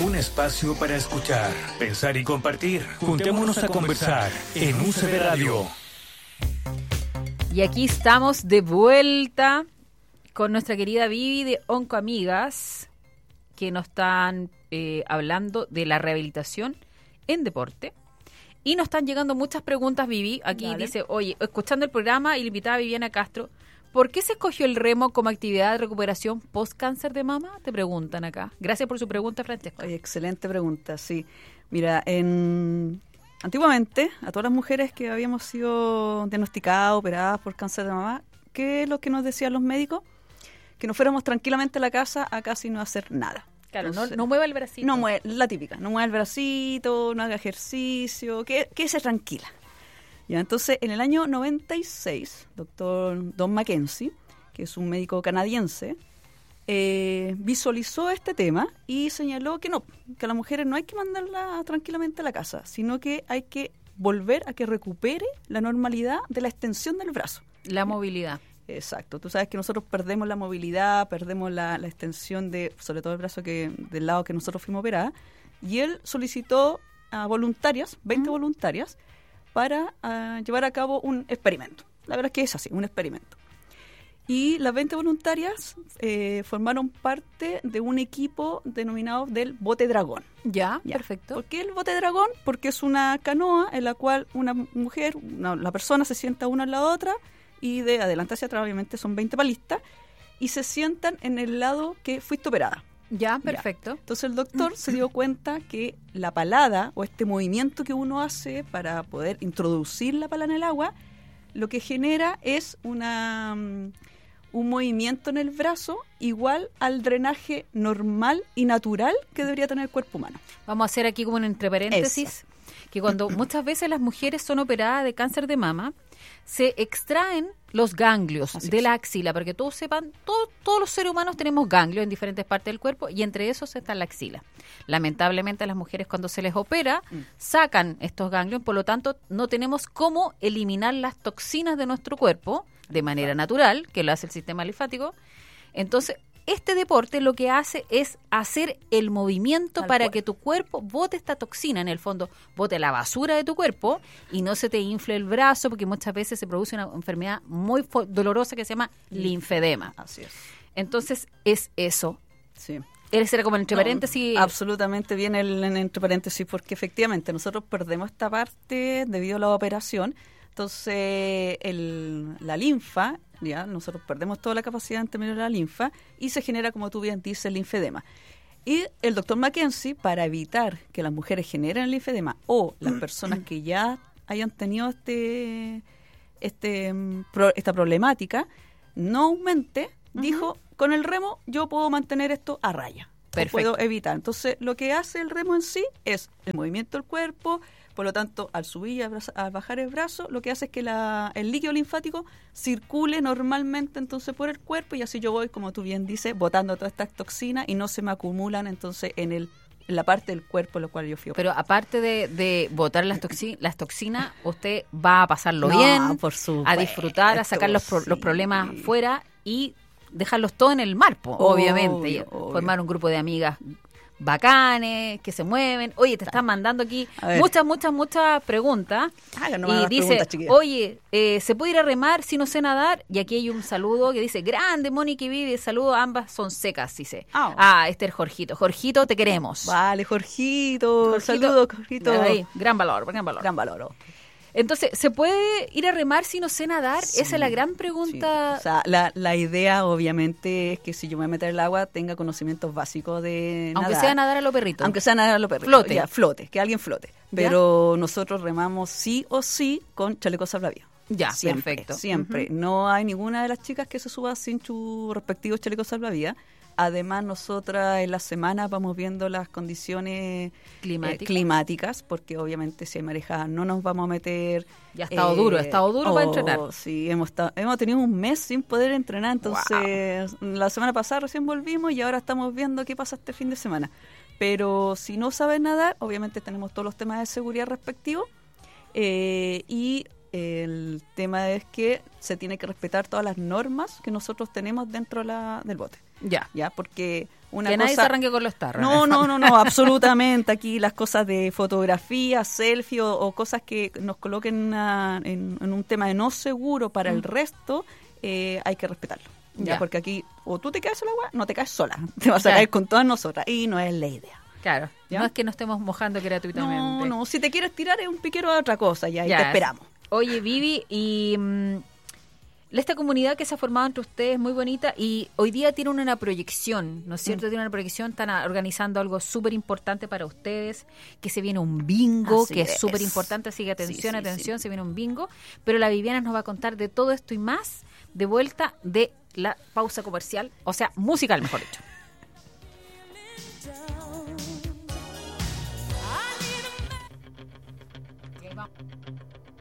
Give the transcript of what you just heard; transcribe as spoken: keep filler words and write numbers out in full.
Un espacio para escuchar, pensar y compartir. Juntémonos a conversar en U C B Radio. Y aquí estamos de vuelta con nuestra querida Vivi de Oncoamigas, que nos están eh, hablando de la rehabilitación en deporte. Y nos están llegando muchas preguntas, Vivi. Aquí Dale. Dice, oye, escuchando el programa y la invitada Viviana Castro, ¿por qué se escogió el remo como actividad de recuperación post-cáncer de mama? Te preguntan acá. Gracias por su pregunta, Francesca. Oye, excelente pregunta, sí. Mira, en... antiguamente, a todas las mujeres que habíamos sido diagnosticadas, operadas por cáncer de mama, ¿qué es lo que nos decían los médicos? Que nos fuéramos tranquilamente a la casa a casi no hacer nada. Claro, no, no mueva el bracito. No mueve, la típica, no mueva el bracito, no haga ejercicio, que, que se tranquila. Ya, entonces, en el año noventa y seis, doctor Don Mackenzie, que es un médico canadiense, eh, visualizó este tema y señaló que no, que a las mujeres no hay que mandarla tranquilamente a la casa, sino que hay que volver a que recupere la normalidad de la extensión del brazo. La movilidad. Exacto. Tú sabes que nosotros perdemos la movilidad, perdemos la, la extensión de, sobre todo el brazo que del lado que nosotros fuimos operadas, y él solicitó a voluntarias, veinte uh-huh. voluntarias, para uh, llevar a cabo un experimento. La verdad es que es así, un experimento. Y las veinte voluntarias eh, formaron parte de un equipo denominado del Bote Dragón. Ya, ya, perfecto. ¿Por qué el Bote Dragón? Porque es una canoa en la cual una mujer, una, la persona se sienta una en la otra, y de adelante hacia atrás, obviamente, son veinte palistas, y se sientan en el lado que fuiste operada. Ya, perfecto. Ya. Entonces el doctor se dio cuenta que la palada, o este movimiento que uno hace para poder introducir la pala en el agua, lo que genera es una um, un movimiento en el brazo igual al drenaje normal y natural que debería tener el cuerpo humano. Vamos a hacer aquí como un entre paréntesis, Eso. que cuando muchas veces las mujeres son operadas de cáncer de mama, se extraen los ganglios Así de es. la axila, para que todos sepan, todo, todos los seres humanos tenemos ganglios en diferentes partes del cuerpo, y entre esos está la axila. Lamentablemente, las mujeres cuando se les opera, mm. sacan estos ganglios, por lo tanto, no tenemos cómo eliminar las toxinas de nuestro cuerpo de manera natural, que lo hace el sistema linfático. Entonces, este deporte lo que hace es hacer el movimiento Tal para cual. que tu cuerpo bote esta toxina, en el fondo, bote la basura de tu cuerpo y no se te infle el brazo, porque muchas veces se produce una enfermedad muy fo- dolorosa que se llama linfedema. Así es. Entonces, es eso. Sí. Él será como el entre paréntesis. No, absolutamente bien el, el entre paréntesis, porque efectivamente nosotros perdemos esta parte debido a la operación. Entonces, el, la linfa, ya nosotros perdemos toda la capacidad en términos de la linfa y se genera, como tú bien dices, el linfedema. Y el doctor Mackenzie, para evitar que las mujeres generen el linfedema o las personas que ya hayan tenido este, este pro, esta problemática, no aumente, uh-huh. dijo, con el remo yo puedo mantener esto a raya. Perfecto. Puedo evitar. Entonces, lo que hace el remo en sí es el movimiento del cuerpo. Por lo tanto, al subir y al, brazo, al bajar el brazo, lo que hace es que la, el líquido linfático circule normalmente entonces por el cuerpo, y así yo voy, como tú bien dices, botando todas estas toxinas y no se me acumulan entonces en el en la parte del cuerpo en la cual yo fui. Pero aparte de, de botar las, toxi- las toxinas, usted va a pasarlo no, bien, por supuesto, a disfrutar, a sacar los, pro- sí. los problemas fuera y dejarlos todo en el mar, po, obvio, obviamente. Y obvio. formar un grupo de amigas bacanes, que se mueven. Oye, te están mandando aquí muchas, muchas, muchas preguntas. Y dice, oye, eh, ¿se puede ir a remar si no sé nadar? Y aquí hay un saludo que dice, grande, Mónica y Vivi, saludo, ambas son secas, dice. Oh. Ah, este es Jorgito. Jorgito, te queremos. Vale, Jorgito, Jorgito saludos, Jorgito. Ahí, gran valor, gran valor. Gran valor. Oh. Entonces, ¿se puede ir a remar si no sé nadar? Sí, esa es la gran pregunta. Sí. O sea, la, la idea, obviamente, es que si yo me voy a meter al agua, tenga conocimientos básicos de Aunque nadar. sea nadar a lo perrito. Aunque sea nadar a lo perrito. Flote. Ya, flote, que alguien flote. Pero ¿Ya? nosotros remamos sí o sí con chalecos salvavidas. Ya, siempre, perfecto. Siempre. Uh-huh. No hay ninguna de las chicas que se suba sin sus respectivos chalecos salvavidas. Además, nosotras en la semana vamos viendo las condiciones climáticas, eh, climáticas porque obviamente si hay marejadas no nos vamos a meter. Ya ha estado eh, duro, ha estado duro oh, para entrenar. Sí, hemos, estado, hemos tenido un mes sin poder entrenar, entonces wow. la semana pasada recién volvimos y ahora estamos viendo qué pasa este fin de semana. Pero si no sabes nadar, obviamente tenemos todos los temas de seguridad respectivos eh, y el tema es que se tiene que respetar todas las normas que nosotros tenemos dentro de la, del bote. Ya. Ya, porque una que cosa... nadie se arranque con los tarros. No, no, no, no, absolutamente. Aquí las cosas de fotografía, selfie o, o cosas que nos coloquen una, en, en un tema de no seguro para mm. el resto, eh, hay que respetarlo. ¿ya? Ya. Porque aquí o tú te caes al agua, no te caes sola. Te vas claro. a caer con todas nosotras y no es la idea. Claro, ¿ya? No es que nos estemos mojando gratuitamente. No, no, si te quieres tirar es un piquero de otra cosa ya, ya. y te esperamos. Oye, Vivi, y mmm, esta comunidad que se ha formado entre ustedes es muy bonita y hoy día tiene una proyección, ¿no es cierto? Mm. Tiene una proyección, están organizando algo súper importante para ustedes, que se viene un bingo, así que es súper importante, así que atención, sí, sí, atención, sí. se viene un bingo, pero la Viviana nos va a contar de todo esto y más de vuelta de la pausa comercial, o sea, musical, mejor dicho.